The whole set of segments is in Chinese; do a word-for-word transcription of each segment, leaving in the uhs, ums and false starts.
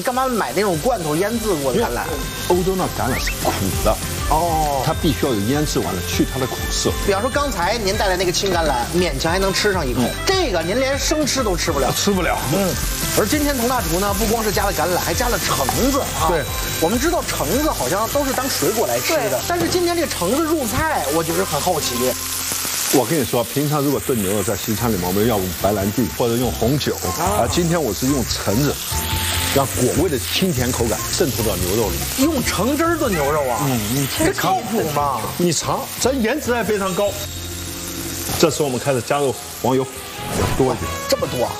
干嘛买那种罐头腌制过的橄榄？ 欧洲那橄榄是苦的哦， 它必须要有腌制完了去它的苦涩。 比方说刚才您带来那个青橄榄，勉强还能吃上一口，这个您连生吃都吃不了， 吃不了。 嗯。而今天佟大厨呢，不光是加了橄榄，还加了橙子啊。 对， 我们知道橙子好像都是当水果来吃的，但是今天这个橙子入菜，我就是很好奇。 我跟你说，平常如果炖牛肉在西餐里面，我们要用白兰地或者用红酒，而今天我是用橙子，让果味的清甜口感渗透到牛肉里。 用橙汁儿炖牛肉啊？嗯，这靠谱吗？ 你尝，咱颜值还非常高。这时候我们开始加入黄油，多一点， 这么多。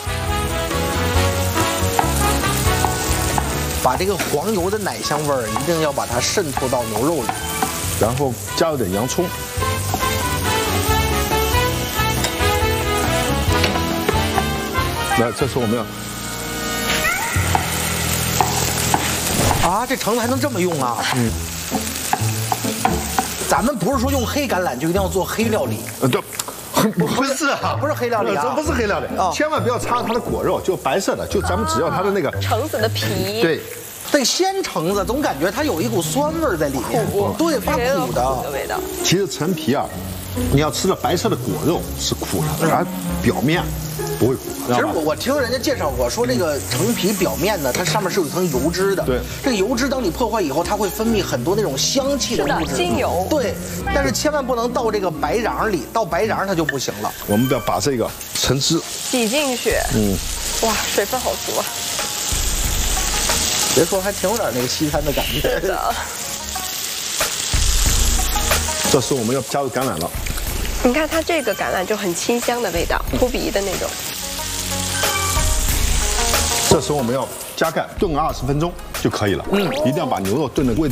把这个黄油的奶香味儿一定要把它渗透到牛肉里， 然后加入点洋葱。来，这时候我们要啊，这橙子还能这么用啊？嗯。咱们不是说用黑橄榄就一定要做黑料理。 呃，对。不是啊， 不是黑料理啊， 这不是黑料理，千万不要擦它的果肉，就白色的，就咱们只要它的那个橙子的皮。 对， 这个鲜橙子总感觉它有一股酸味在里面，对，发苦的味道。 其实陈皮啊，你要吃的白色的果肉是苦的，而表面不会苦。 其实我我听人家介绍过，说这个橙皮表面呢，它上面是有一层油脂的。 对， 这个油脂当你破坏以后，它会分泌很多那种香气的物质， 精油。 对，但是千万不能到这个白瓤里，到白瓤它就不行了。 我们要把这个橙汁挤进去。嗯，哇，水分好足啊！ 别说，还挺有点那个西餐的感觉。 是的。 这时候我们要加入橄榄了。 你看它这个橄榄就很清香的味道，扑鼻的那种。 这时候我们要加盖炖二十分钟就可以了。嗯，一定要把牛肉炖的味